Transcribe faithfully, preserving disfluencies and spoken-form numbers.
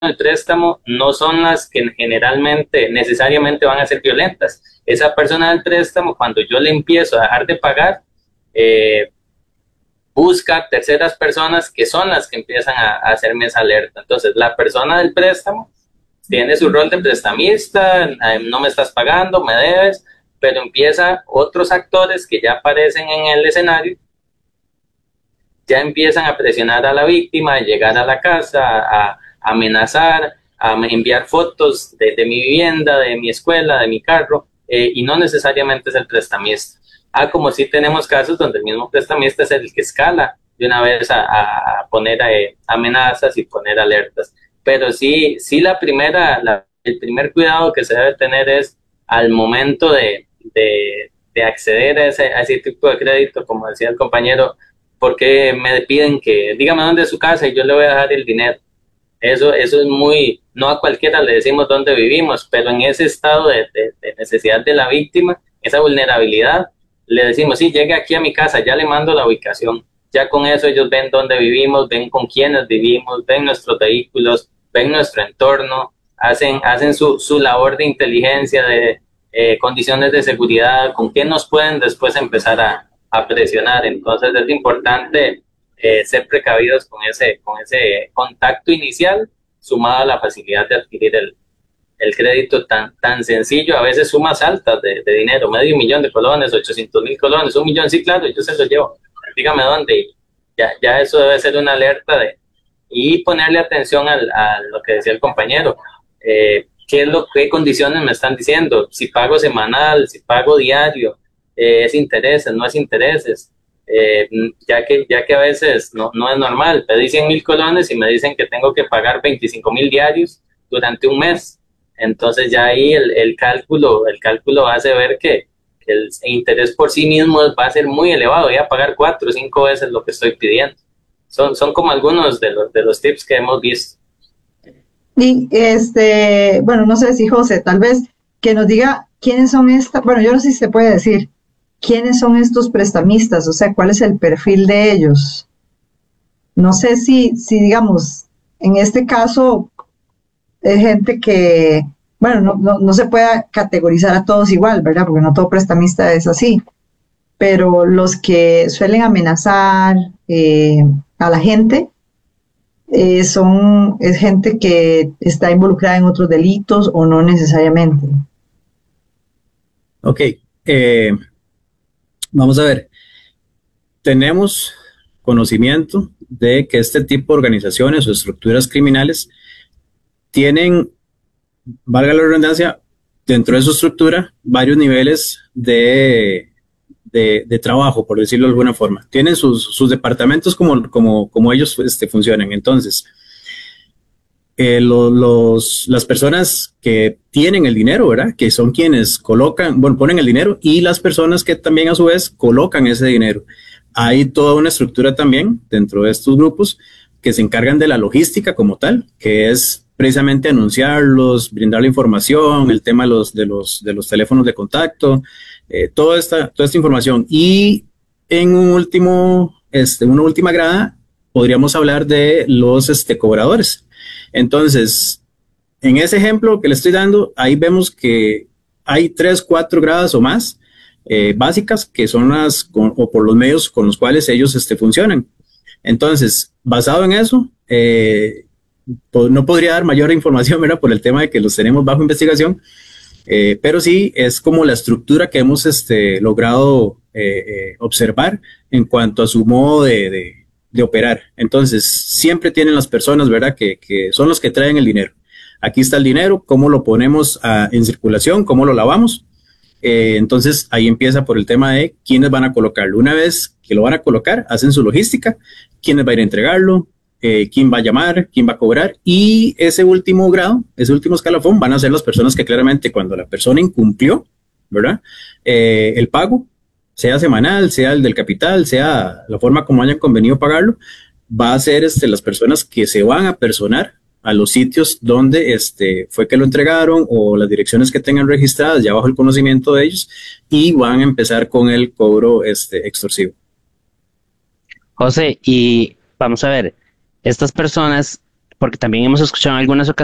del préstamo no son las que generalmente, necesariamente van a ser violentas. Esa persona del préstamo, cuando yo le empiezo a dejar de pagar, eh, busca terceras personas que son las que empiezan a, a hacerme esa alerta. Entonces, la persona del préstamo tiene su rol de prestamista, eh, no me estás pagando, me debes, pero empieza otros actores que ya aparecen en el escenario, ya empiezan a presionar a la víctima, a llegar a la casa, a, a amenazar, a enviar fotos de, de mi vivienda, de mi escuela, de mi carro, eh, y no necesariamente es el prestamista. Ah, como sí tenemos casos donde el mismo prestamista es el que escala de una vez a, a poner eh, amenazas y poner alertas. Pero sí, sí la primera, la, el primer cuidado que se debe tener es al momento de, de, de acceder a ese, a ese tipo de crédito, como decía el compañero, porque me piden que, dígame dónde es su casa y yo le voy a dejar el dinero. Eso, eso es muy, no a cualquiera le decimos dónde vivimos, pero en ese estado de, de, de necesidad de la víctima, esa vulnerabilidad, le decimos, sí, llegue aquí a mi casa, ya le mando la ubicación. Ya con eso ellos ven dónde vivimos, ven con quiénes vivimos, ven nuestros vehículos, ven nuestro entorno, hacen, hacen su, su labor de inteligencia, de eh, condiciones de seguridad, con qué nos pueden después empezar a, a presionar. Entonces es importante eh, ser precavidos con ese, con ese contacto inicial, sumado a la facilidad de adquirir el, el crédito tan, tan sencillo, a veces sumas altas de, de dinero, medio millón de colones, ochocientos mil colones, un millón, sí, claro, yo se lo llevo, dígame dónde, ya, ya eso debe ser una alerta de, y ponerle atención al, a lo que decía el compañero, eh, qué es lo, qué condiciones me están diciendo, si pago semanal, si pago diario, eh, es intereses, no es intereses, eh, ya que ya que a veces no, no es normal, pedí cien mil colones y me dicen que tengo que pagar veinticinco mil diarios durante un mes. Entonces ya ahí el, el cálculo el cálculo hace ver que, que el interés por sí mismo va a ser muy elevado, voy a pagar cuatro o cinco veces lo que estoy pidiendo. Son, son como algunos de los, de los tips que hemos visto. Y este, bueno, no sé si José, tal vez que nos diga quiénes son estas, bueno, yo no sé si se puede decir, quiénes son estos prestamistas, o sea, cuál es el perfil de ellos. No sé si, si digamos, en este caso, es gente que, bueno, no, no, no se puede categorizar a todos igual, ¿verdad? Porque no todo prestamista es así, pero los que suelen amenazar eh, a la gente eh, son, es gente que está involucrada en otros delitos o no necesariamente. Ok, eh, vamos a ver, tenemos conocimiento de que este tipo de organizaciones o estructuras criminales tienen, valga la redundancia, dentro de su estructura varios niveles de, de, de trabajo, por decirlo de alguna forma. Tienen sus, sus departamentos como, como, como ellos este, funcionan. Entonces, eh, lo, los, las personas que tienen el dinero, ¿verdad? Que son quienes colocan, bueno, ponen el dinero, y las personas que también a su vez colocan ese dinero. Hay toda una estructura también dentro de estos grupos que se encargan de la logística como tal, que es precisamente anunciarlos, brindar la información, el tema de los, de los, de los teléfonos de contacto, eh, toda, esta, toda esta información. Y en un último, este, una última grada, podríamos hablar de los este, cobradores. Entonces, en ese ejemplo que le estoy dando, ahí vemos que hay tres, cuatro gradas o más eh, básicas que son las, con, o por los medios con los cuales ellos este, funcionan. Entonces, basado en eso, eh, no podría dar mayor información, ¿verdad? Por el tema de que los tenemos bajo investigación, eh, pero sí es como la estructura que hemos este, logrado eh, eh, observar en cuanto a su modo de, de, de operar. Entonces, siempre tienen las personas, ¿verdad? Que, que son los que traen el dinero. Aquí está el dinero, cómo lo ponemos a, en circulación, cómo lo lavamos. Eh, entonces, ahí empieza por el tema de quiénes van a colocarlo. Una vez que lo van a colocar, hacen su logística, quiénes va a ir a entregarlo, eh, quién va a llamar, quién va a cobrar, y ese último grado, ese último escalafón, van a ser las personas que claramente cuando la persona incumplió, ¿verdad? Eh, el pago, sea semanal, sea el del capital, sea la forma como hayan convenido pagarlo, va a ser este, las personas que se van a personar a los sitios donde este, fue que lo entregaron, o las direcciones que tengan registradas ya bajo el conocimiento de ellos, y van a empezar con el cobro este, extorsivo. José, y vamos a ver, estas personas porque también hemos escuchado en algunas ocasiones